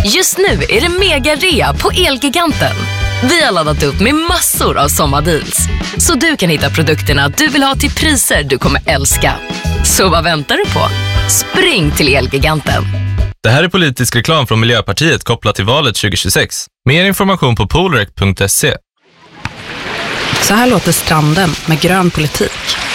Just nu är det mega-rea på Elgiganten. Vi har laddat upp med massor av sommardeals. Så du kan hitta produkterna du vill ha till priser du kommer älska. Så vad väntar du på? Spring till Elgiganten. Det här är politisk reklam från Miljöpartiet kopplat till valet 2026. Mer information på polrec.se. Så här låter stranden med grön politik.